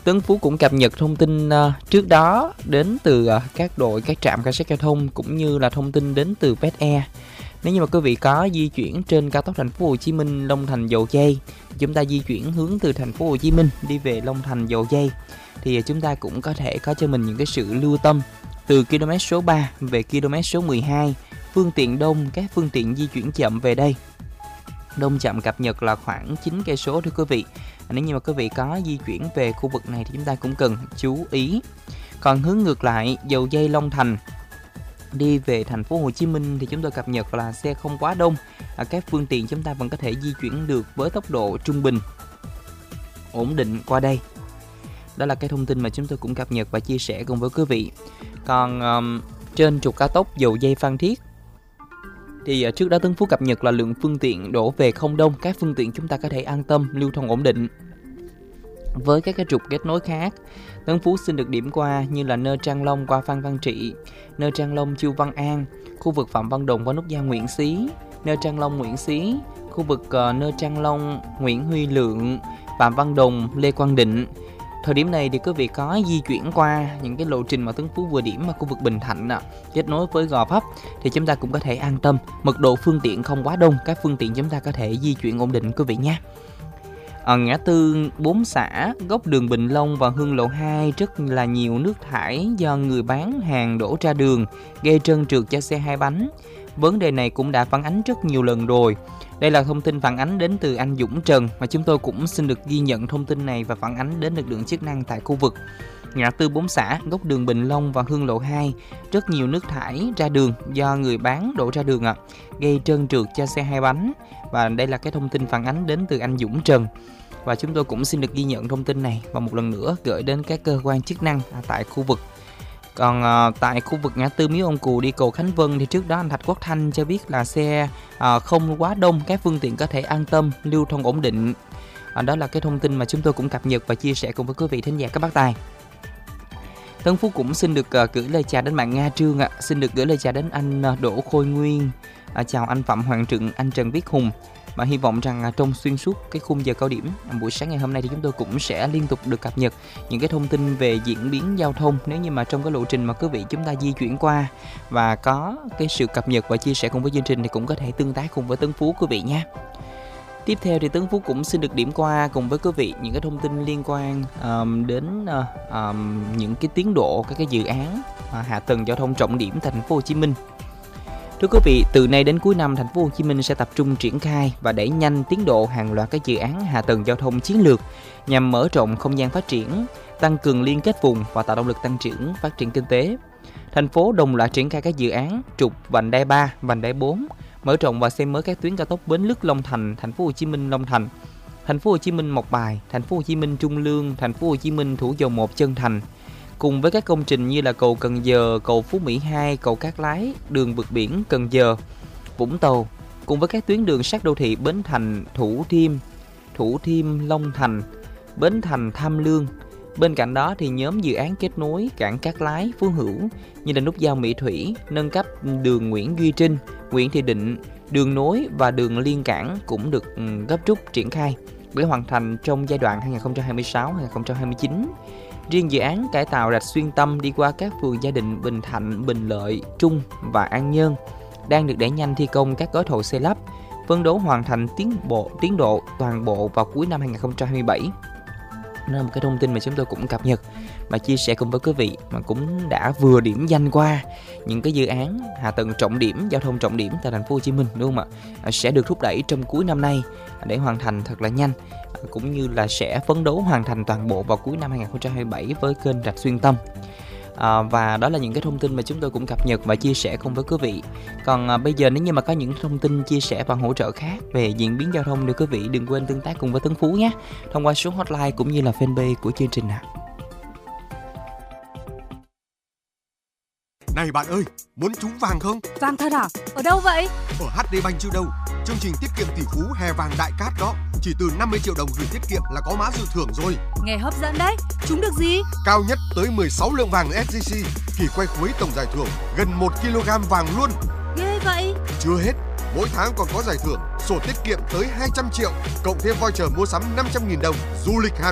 Tấn Phú cũng cập nhật thông tin trước đó đến từ các trạm cảnh sát giao thông cũng như là thông tin đến từ PetAir. Nếu như mà quý vị có di chuyển trên cao tốc Thành phố Hồ Chí Minh Long Thành Dầu Giây, chúng ta di chuyển hướng từ Thành phố Hồ Chí Minh đi về Long Thành Dầu Giây thì chúng ta cũng có thể có cho mình những cái sự lưu tâm từ km số 3 về km số 12, phương tiện đông, các phương tiện di chuyển chậm về đây. Đông chậm cập nhật là khoảng 9 cây số thưa quý vị. Nếu như mà quý vị có di chuyển về khu vực này thì chúng ta cũng cần chú ý. Còn hướng ngược lại, Dầu Giây Long Thành đi về Thành phố Hồ Chí Minh thì chúng tôi cập nhật là xe không quá đông. Các phương tiện chúng ta vẫn có thể di chuyển được với tốc độ trung bình, ổn định qua đây. Đó là cái thông tin mà chúng tôi cũng cập nhật và chia sẻ cùng với quý vị. Còn trên trục cao tốc Dầu Giây Phan Thiết thì trước đó Tấn Phú cập nhật là lượng phương tiện đổ về không đông, các phương tiện chúng ta có thể an tâm lưu thông ổn định. Với các cái trục kết nối khác, Tấn Phú xin được điểm qua như là Nơ Trang Long qua Phan Văn Trị, Nơ Trang Long Chu Văn An, khu vực Phạm Văn Đồng qua nút giao Nguyễn Xí, Nơ Trang Long Nguyễn Xí, khu vực Nơ Trang Long Nguyễn Huy Lượng, Phạm Văn Đồng, Lê Quang Định. Thời điểm này thì quý vị có di chuyển qua những cái lộ trình mà Tấn Phú vừa điểm ở khu vực Bình Thạnh kết nối với Gò Vấp thì chúng ta cũng có thể an tâm, mật độ phương tiện không quá đông, các phương tiện chúng ta có thể di chuyển ổn định quý vị nhé. Ở ngã tư 4 xã, góc đường Bình Long và Hương Lộ 2 rất là nhiều nước thải do người bán hàng đổ ra đường, gây trơn trượt cho xe hai bánh. Vấn đề này cũng đã phản ánh rất nhiều lần rồi. Đây là thông tin phản ánh đến từ anh Dũng Trần mà chúng tôi cũng xin được ghi nhận thông tin này và phản ánh đến lực lượng chức năng tại khu vực ngã tư 4 xã, góc đường Bình Long và Hương Lộ 2. Rất nhiều nước thải ra đường do người bán đổ ra đường gây trơn trượt cho xe hai bánh. Và đây là cái thông tin phản ánh đến từ anh Dũng Trần. Và chúng tôi cũng xin được ghi nhận thông tin này và một lần nữa gửi đến các cơ quan chức năng tại khu vực. Còn tại khu vực ngã tư Miếu Ông Cù đi cầu Khánh Vân thì trước đó anh Thạch Quốc Thanh cho biết là xe không quá đông, các phương tiện có thể an tâm lưu thông ổn định. Đó là cái thông tin mà chúng tôi cũng cập nhật và chia sẻ cùng với quý vị thính giả các bác tài. Tấn Phú cũng xin được gửi lời chào đến bạn Nga Trương xin được gửi lời chào đến anh Đỗ Khôi Nguyên, chào anh Phạm Hoàng Trừng, anh Trần Viết Hùng. Và hy vọng rằng trong xuyên suốt cái khung giờ cao điểm buổi sáng ngày hôm nay thì chúng tôi cũng sẽ liên tục được cập nhật những cái thông tin về diễn biến giao thông nếu như mà trong cái lộ trình mà quý vị chúng ta di chuyển qua và có cái sự cập nhật và chia sẻ cùng với chương trình thì cũng có thể tương tác cùng với Tấn Phú quý vị nhé. Tiếp theo thì Tấn Phú cũng xin được điểm qua cùng với quý vị những cái thông tin liên quan đến những cái tiến độ các cái dự án hạ tầng giao thông trọng điểm thành phố Hồ Chí Minh. Thưa quý vị, từ nay đến cuối năm, thành phố Hồ Chí Minh sẽ tập trung triển khai và đẩy nhanh tiến độ hàng loạt các dự án hạ tầng giao thông chiến lược nhằm mở rộng không gian phát triển, tăng cường liên kết vùng và tạo động lực tăng trưởng phát triển kinh tế. Thành phố đồng loạt triển khai các dự án trục vành đai 3, vành đai 4, mở rộng và xây mới các tuyến cao tốc Bến Lức Long Thành, thành phố Hồ Chí Minh Long Thành, thành phố Hồ Chí Minh Mộc Bài, thành phố Hồ Chí Minh Trung Lương, thành phố Hồ Chí Minh Thủ Dầu Một Chân Thành. Cùng với các công trình như là cầu Cần Giờ, cầu Phú Mỹ 2, cầu Cát Lái, đường vượt biển Cần Giờ, Vũng Tàu, cùng với các tuyến đường sắt đô thị Bến Thành, Thủ Thiêm, Long Thành, Bến Thành, Tham Lương. Bên cạnh đó thì nhóm dự án kết nối cảng Cát Lái, Phú Hữu như là nút giao Mỹ Thủy, nâng cấp đường Nguyễn Duy Trinh, Nguyễn Thị Định, đường nối và đường liên cảng cũng được gấp rút triển khai để hoàn thành trong giai đoạn 2026-2029. Riêng dự án cải tạo rạch Xuyên Tâm đi qua các phường Gia Định, Bình Thạnh, Bình Lợi, Trung và An Nhơn đang được đẩy nhanh thi công các gói thầu xây lắp, phấn đấu hoàn thành tiến độ toàn bộ vào cuối năm 2027. Đó là một cái thông tin mà chúng tôi cũng cập nhật và chia sẻ cùng với quý vị, mà cũng đã vừa điểm danh qua những cái dự án hạ tầng trọng điểm, giao thông trọng điểm tại thành phố Hồ Chí Minh, đúng không ạ? Sẽ được thúc đẩy trong cuối năm nay để hoàn thành thật là nhanh, cũng như là sẽ phấn đấu hoàn thành toàn bộ vào cuối năm 2027 với kênh rạch Xuyên Tâm. Và đó là những cái thông tin mà chúng tôi cũng cập nhật và chia sẻ cùng với quý vị. Còn bây giờ nếu như mà có những thông tin chia sẻ và hỗ trợ khác về diễn biến giao thông thì quý vị đừng quên tương tác cùng với Tấn Phú nhé, thông qua số hotline cũng như là fanpage của chương trình ạ. Này bạn ơi, muốn trúng vàng không? Vàng thật à? Ở đâu vậy? Ở HD Bank chứ đâu. Chương trình tiết kiệm tỷ phú hè vàng đại cát đó. Chỉ từ 50 triệu đồng gửi tiết kiệm là có mã dự thưởng rồi. Nghe hấp dẫn đấy. Trúng được gì? Cao nhất tới 16 lượng vàng SJC. Kỳ quay cuối tổng giải thưởng gần 1 kg vàng luôn. Ghê vậy. Chưa hết, mỗi tháng còn có giải thưởng sổ tiết kiệm tới 200 triệu, cộng thêm voucher mua sắm 500.000 đồng, du lịch Hàn